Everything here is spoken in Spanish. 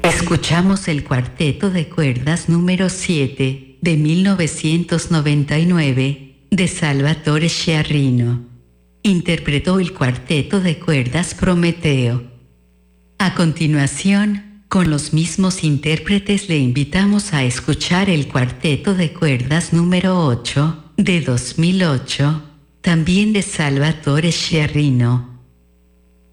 Escuchamos el cuarteto de cuerdas número 7, de 1999, de Salvatore Sciarrino. Interpretó el cuarteto de cuerdas Prometeo. A continuación, con los mismos intérpretes le invitamos a escuchar el cuarteto de cuerdas número 8, de 2008, también de Salvatore Sciarrino.